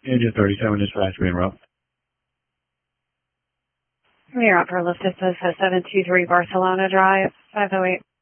Engine 37 dispatch, being route. We are out for lift. This is 723 Barcelona Drive, 508.